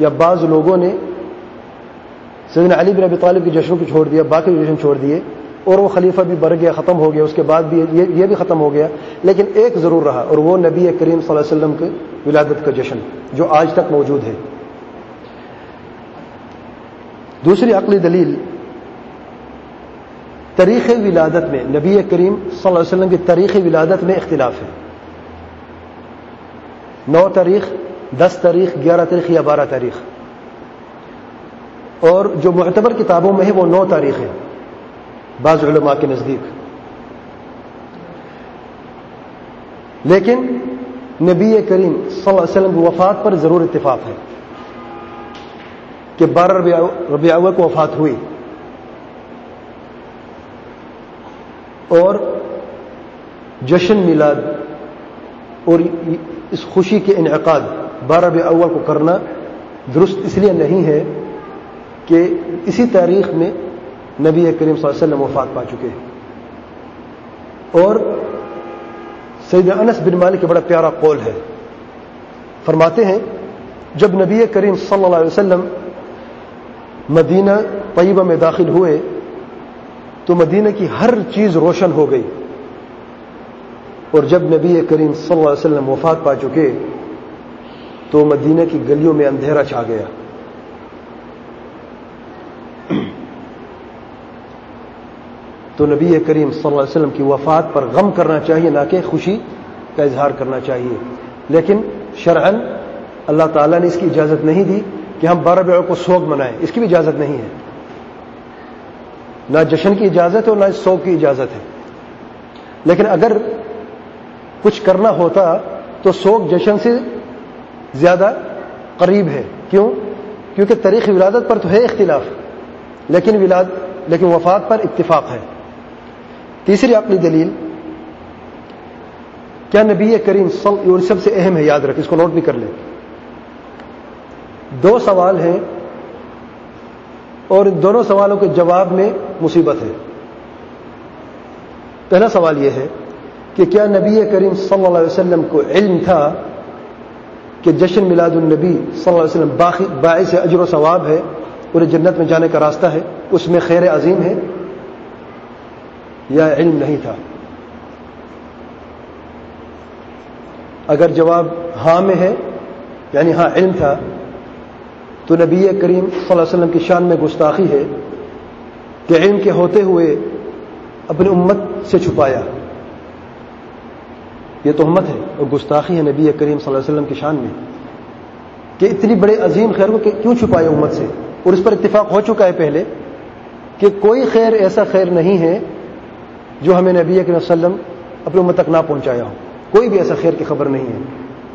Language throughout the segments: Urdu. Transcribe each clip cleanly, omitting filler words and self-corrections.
یا بعض لوگوں نے سیدنا علی بن ابی طالب کے جشن کو چھوڑ دیا، باقی جشن چھوڑ دیے، اور وہ خلیفہ بھی بڑھ گیا، ختم ہو گیا، اس کے بعد بھی یہ بھی ختم ہو گیا، لیکن ایک ضرور رہا، اور وہ نبی کریم صلی اللہ علیہ وسلم کے ولادت کا جشن جو آج تک موجود ہے۔ دوسری عقلی دلیل، تاریخ ولادت میں نبی کریم صلی اللہ علیہ وسلم کی تاریخ ولادت میں اختلاف ہے۔ 9 تاریخ، 10 تاریخ، 11 تاریخ یا 12 تاریخ، اور جو معتبر کتابوں میں ہے وہ 9 تاریخ ہے بعض علماء کے نزدیک۔ لیکن نبی کریم صلی اللہ علیہ وسلم کی وفات پر ضرور اتفاق ہے کہ 12 ربیع الاول کو وفات ہوئی، اور جشن میلاد اور اس خوشی کے انعقاد 12 ربیع الاول کو کرنا درست اس لیے نہیں ہے کہ اسی تاریخ میں نبی کریم صلی اللہ علیہ وسلم وفات پا چکے ہیں۔ اور سیدنا انس بن مالک کا بڑا پیارا قول ہے، فرماتے ہیں جب نبی کریم صلی اللہ علیہ وسلم مدینہ طیبہ میں داخل ہوئے تو مدینہ کی ہر چیز روشن ہو گئی، اور جب نبی کریم صلی اللہ علیہ وسلم وفات پا چکے تو مدینہ کی گلیوں میں اندھیرا چھا گیا۔ تو نبی کریم صلی اللہ علیہ وسلم کی وفات پر غم کرنا چاہیے، نہ کہ خوشی کا اظہار کرنا چاہیے۔ لیکن شرعاً اللہ تعالیٰ نے اس کی اجازت نہیں دی کہ ہم 12 ربیع کو سوگ منائیں، اس کی بھی اجازت نہیں ہے، نہ جشن کی اجازت ہے اور نہ اس سوگ کی اجازت ہے۔ لیکن اگر کچھ کرنا ہوتا تو سوگ جشن سے زیادہ قریب ہے۔ کیوں؟ کیونکہ تاریخ ولادت پر تو ہے اختلاف، لیکن وفات پر اتفاق ہے۔ تیسری عقلی دلیل، کیا نبی کریم اور سب سے اہم ہے، یاد رکھ، اس کو نوٹ بھی کر لیں، 2 سوال ہیں اور دونوں سوالوں کے جواب میں مصیبت ہے۔ پہلا سوال یہ ہے کہ کیا نبی کریم صلی اللہ علیہ وسلم کو علم تھا کہ جشن میلاد النبی صلی اللہ علیہ وسلم باعث اجر و ثواب ہے اور جنت میں جانے کا راستہ ہے، اس میں خیر عظیم ہے، یا علم نہیں تھا؟ اگر جواب ہاں میں ہے، یعنی ہاں علم تھا، تو نبی کریم صلی اللہ علیہ وسلم کی شان میں گستاخی ہے کہ علم کے ہوتے ہوئے اپنی امت سے چھپایا۔ یہ تہمت ہے اور گستاخی ہے نبی کریم صلی اللہ علیہ وسلم کی شان میں کہ اتنی بڑے عظیم خیر کو کیوں چھپایا امت سے۔ اور اس پر اتفاق ہو چکا ہے پہلے کہ کوئی خیر ایسا خیر نہیں ہے جو ہمیں نبی کریم صلی اللہ علیہ وسلم اپنی امت تک نہ پہنچایا ہو، کوئی بھی ایسا خیر کی خبر نہیں ہے۔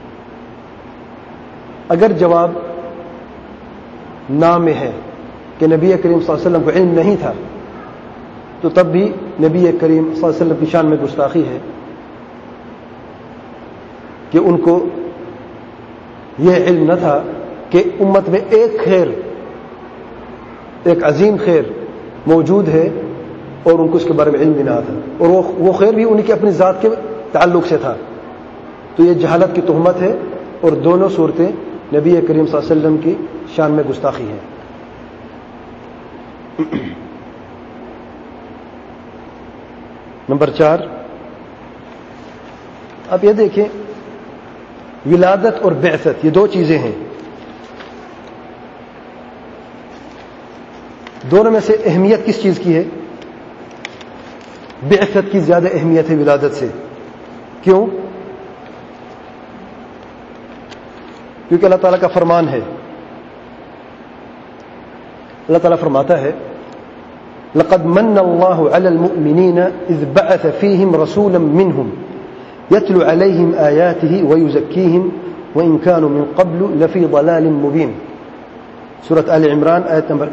اگر جواب نام میں ہے کہ نبی کریم صلی اللہ علیہ وسلم کو علم نہیں تھا، تو تب بھی نبی کریم صلی اللہ علیہ وسلم کی شان میں گستاخی ہے کہ ان کو یہ علم نہ تھا کہ امت میں ایک خیر، ایک عظیم خیر موجود ہے اور ان کو اس کے بارے میں علم بھی نہ تھا، اور وہ خیر بھی ان کی اپنی ذات کے تعلق سے تھا۔ تو یہ جہالت کی تہمت ہے، اور دونوں صورتیں نبی کریم صلی اللہ علیہ وسلم کی شان میں گستاخی ہے۔ نمبر 4، اب یہ دیکھیں، ولادت اور بعثت یہ 2 چیزیں ہیں، دونوں میں سے اہمیت کس چیز کی ہے؟ بعثت کی زیادہ اہمیت ہے ولادت سے۔ کیوں؟ کیونکہ اللہ تعالیٰ کا فرمان ہے، اللہ تعالیٰ فرماتا ہے لَقَدْ مَنَّ اللَّهُ عَلَى الْمُؤْمِنِينَ إِذْ بَعَثَ فِيهِمْ رَسُولًا مِّنْهُمْ يَتْلُو عَلَيْهِمْ آيَاتِهِ وَيُزَكِّيهِمْ وَإِنْ كَانُوا مِنْ قَبْلُ لَفِي ضَلَالٍ مُبِينٍ، سورۃ آل عمران آیت نمبر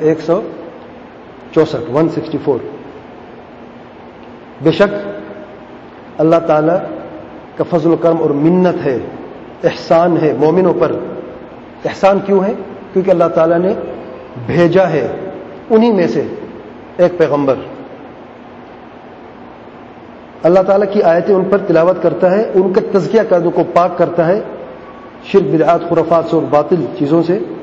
164۔ بے شک اللہ تعالیٰ کا فضل و کرم اور منت ہے، احسان ہے مومنوں پر۔ احسان کیوں ہے؟ کیونکہ اللہ تعالیٰ نے بھیجا ہے انہی میں سے ایک پیغمبر، اللہ تعالیٰ کی آیتیں ان پر تلاوت کرتا ہے، ان کا تزکیہ کر کو پاک کرتا ہے شرک، بدعات، خرافات سے اور باطل چیزوں سے،